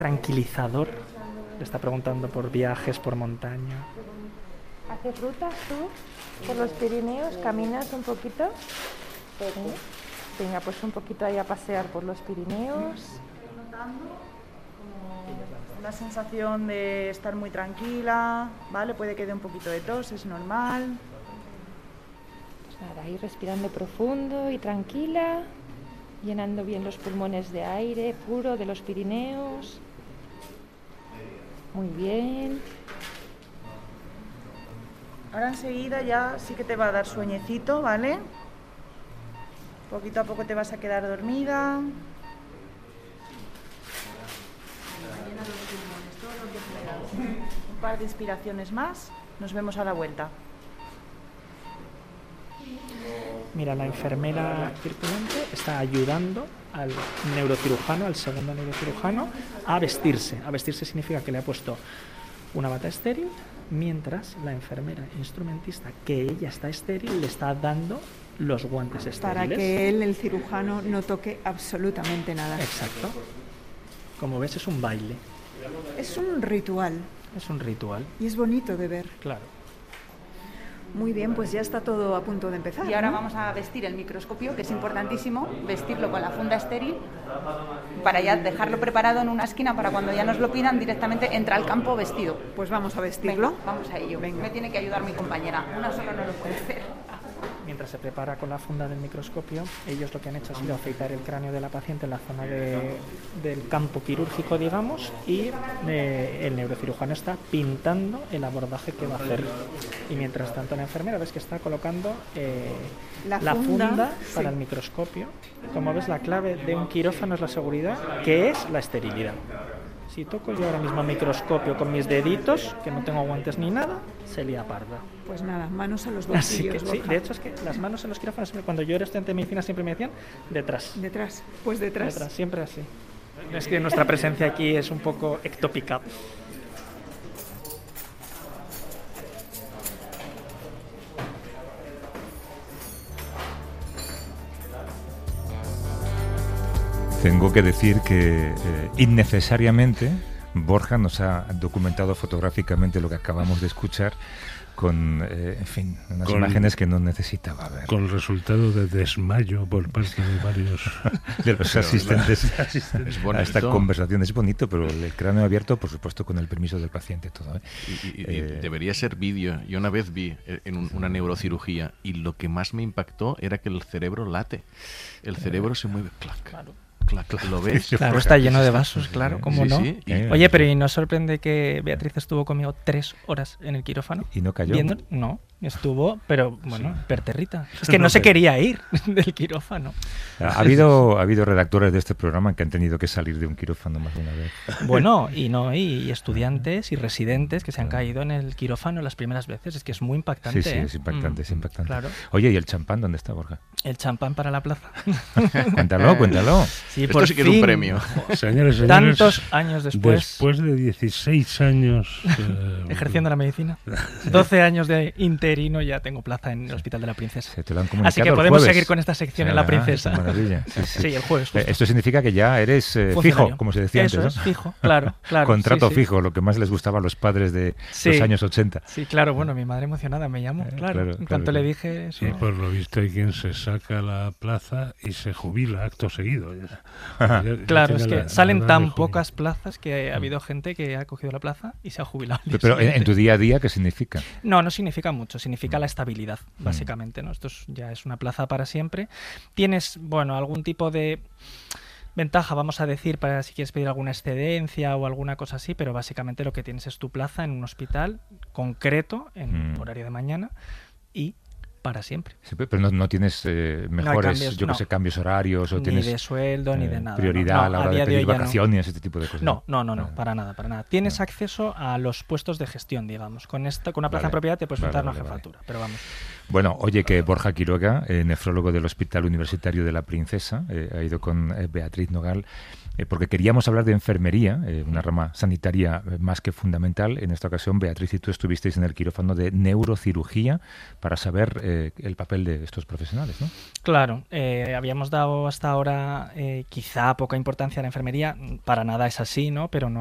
tranquilizador. Le está preguntando por viajes por montaña. ¿Haces rutas tú por los Pirineos? ¿Caminas un poquito? ¿Sí? Venga, pues un poquito ahí a pasear por los Pirineos. Notando como una sensación de estar muy tranquila, ¿vale? Puede que dé un poquito de tos, es normal. Pues nada, ahí respirando profundo y tranquila, llenando bien los pulmones de aire puro de los Pirineos. Muy bien. Ahora enseguida ya sí que te va a dar sueñecito, ¿vale? Poquito a poco te vas a quedar dormida. Llena los pulmones todo lo que puedas. Un par de inspiraciones más. Nos vemos a la vuelta. Mira, la enfermera circulante está ayudando al neurocirujano, al segundo neurocirujano, a vestirse. A vestirse significa que le ha puesto una bata estéril, mientras la enfermera instrumentista, que ella está estéril, le está dando los guantes estériles. Para que él, el cirujano, no toque absolutamente nada. Exacto. Como ves, es un baile. Es un ritual. Es un ritual. Y es bonito de ver. Claro. Muy bien, pues ya está todo a punto de empezar. Y ahora ¿no? vamos a vestir el microscopio, que es importantísimo, vestirlo con la funda estéril para ya dejarlo preparado en una esquina para cuando ya nos lo pidan directamente entra al campo vestido. Pues vamos a vestirlo. Venga, vamos a ello. Venga. Me tiene que ayudar mi compañera, una sola no lo puede hacer. Mientras se prepara con la funda del microscopio, ellos lo que han hecho ha sido afeitar el cráneo de la paciente en la zona del campo quirúrgico, digamos, y el neurocirujano está pintando el abordaje que va a hacer. Y mientras tanto la enfermera ves que está colocando la funda para el microscopio. Como ves, la clave de un quirófano es la seguridad, que es la esterilidad. Si toco yo ahora mismo el microscopio con mis deditos, que no tengo guantes ni nada, se lía parda. Pues nada, manos a los Así bolsillos. que sí, Borja. de hecho es que las manos en los quirófanos, cuando yo era estudiante de medicina siempre me decían detrás. Detrás, pues detrás. Detrás, siempre así. Es que nuestra presencia aquí es un poco ectópica. Tengo que decir que innecesariamente Borja nos ha documentado fotográficamente lo que acabamos de escuchar con, en fin, unas imágenes que no necesitaba ver. Con resultado de desmayo por parte de varios de los asistentes a esta conversación. Es bonito, pero el cráneo abierto, por supuesto, con el permiso del paciente. Todo, ¿eh? Y debería ser vídeo. Yo una vez vi en una neurocirugía y lo que más me impactó era que el cerebro late. El cerebro se mueve, clac. Claro. ¿Lo ves? Claro, está lleno de vasos, claro, ¿cómo no? Sí. Oye, pero ¿y no sorprende que Beatriz estuvo conmigo 3 horas en el quirófano? ¿Y no cayó? No, estuvo, pero bueno, perterrita. Es que no se quería ir del quirófano. Ha habido redactores de este programa que han tenido que salir de un quirófano más de una vez. Bueno, y estudiantes y residentes que se han caído en el quirófano las primeras veces. Es que es muy impactante. Sí, es impactante, es impactante. Claro. Oye, ¿y el champán dónde está, Borja? El champán para la plaza. Cuéntalo. Sí, esto sí que es un premio. Señores, tantos años después de 16 años ejerciendo la medicina, 12 años de interino, ya tengo plaza en el Hospital de la Princesa. Se te lo han comunicado. Así que podemos seguir con esta sección en la Princesa. Maravilla. Sí, el jueves. Justo. Esto significa que ya eres fijo, como se decía Eso antes, ¿no? es, fijo, claro. Contrato sí. fijo, lo que más les gustaba a los padres de los años 80. Sí, claro, bueno, mi madre emocionada me llamó, claro. En cuanto le dije eso. Y por lo visto hay quien se saca la plaza y se jubila acto seguido. Claro, es que salen tan pocas plazas que ha habido gente que ha cogido la plaza y se ha jubilado. Pero en tu día a día, ¿qué significa? No significa mucho, significa la estabilidad, básicamente, ¿no? Esto ya es una plaza para siempre. Tienes, algún tipo de ventaja, vamos a decir, para si quieres pedir alguna excedencia o alguna cosa así, pero básicamente lo que tienes es tu plaza en un hospital concreto, en horario de mañana, y para siempre. Sí, pero no tienes mejores, cambios, cambios horarios o ni tienes de sueldo ni de nada. Prioridad a la hora de pedir vacaciones, ese tipo de cosas. No, para nada. Tienes acceso a los puestos de gestión, digamos. Con una plaza en propiedad te puedes montar una jefatura, pero vamos. Bueno, oye, que Borja Quiroga, nefrólogo del Hospital Universitario de la Princesa, ha ido con Beatriz Nogal porque queríamos hablar de enfermería, una rama sanitaria más que fundamental. En esta ocasión, Beatriz y tú estuvisteis en el quirófano de neurocirugía para saber el papel de estos profesionales, ¿no? Claro, habíamos dado hasta ahora quizá poca importancia a la enfermería, para nada es así, ¿no? Pero no